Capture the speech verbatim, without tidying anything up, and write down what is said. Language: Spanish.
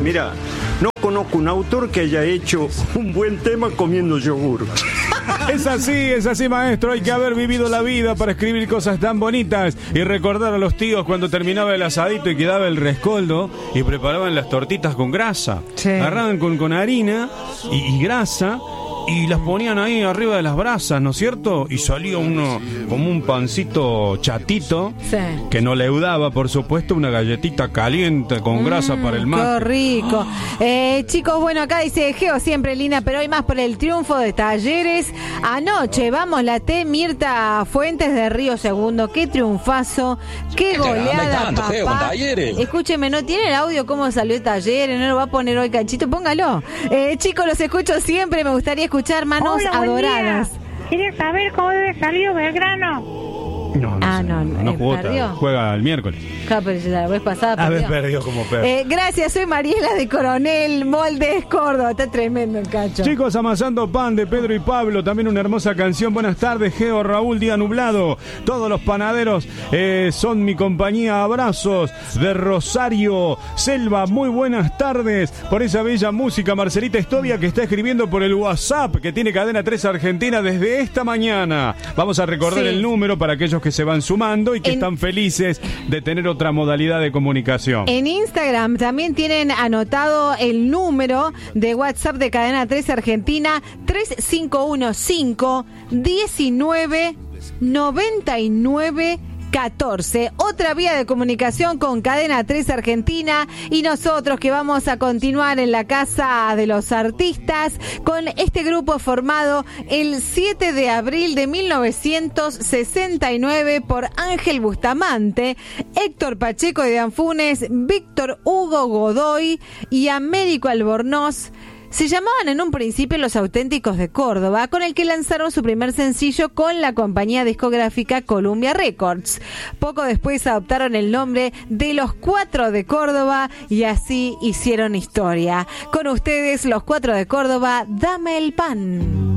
Mira, no conozco un autor que haya hecho un buen tema comiendo yogur. Es así, es así, maestro. Hay que haber vivido la vida para escribir cosas tan bonitas y recordar a los tíos cuando terminaba el asadito y quedaba el rescoldo y preparaban las tortitas con grasa. Sí. Agarraban con, con harina y, y grasa y las ponían ahí arriba de las brasas, ¿no es cierto? Y salía uno como un pancito chatito, Sí. que no leudaba, por supuesto, una galletita caliente con grasa Mm, para el mate. Qué rico. Eh, chicos, bueno, acá dice Geo siempre Lina, pero hoy más por el triunfo de Talleres. Anoche, vamos, la T Mirta Fuentes de Río Segundo. Qué triunfazo, qué goleada, tanto, Geo, con papá. Talleres. Escúcheme, ¿no tiene el audio cómo salió Talleres? ¿No lo va a poner hoy, Cachito? Póngalo. Eh, chicos, los escucho siempre. Me gustaría escuchar manos Hola, buen adoradas. día. ¿Quieres saber cómo debe salir Belgrano? No, no, Ah, sé, no, no, no eh, jugó, perdió. juega el miércoles. Claro, pero la vez pasada A ver, perdió. perdió como perro. Eh, gracias, soy Mariela de Coronel Moldes, Córdoba. Está tremendo el cacho. Chicos, amasando pan de Pedro y Pablo, también una hermosa canción. Buenas tardes, Geo, Raúl, día nublado. Todos los panaderos eh, son mi compañía. Abrazos de Rosario Selva. Muy buenas tardes por esa bella música. Marcelita Estovia, que está escribiendo por el WhatsApp, que tiene Cadena tres Argentina desde esta mañana. Vamos a recordar Sí. el número para aquellos que se van sumando y que En- están felices de tener otra modalidad de comunicación. En Instagram también tienen anotado el número de WhatsApp de Cadena tres Argentina, tres cinco uno cinco, diecinueve, noventa y nueve, catorce. Otra vía de comunicación con Cadena tres Argentina y nosotros que vamos a continuar en la Casa de los Artistas con este grupo formado el siete de abril de mil novecientos sesenta y nueve por Ángel Bustamante, Héctor Pacheco de Anfunes, Víctor Hugo Godoy y Américo Albornoz. Se llamaban en un principio Los Auténticos de Córdoba, con el que lanzaron su primer sencillo con la compañía discográfica Columbia Records. Poco después adoptaron el nombre de Los Cuatro de Córdoba y así hicieron historia. Con ustedes, Los Cuatro de Córdoba, Dame el Pan.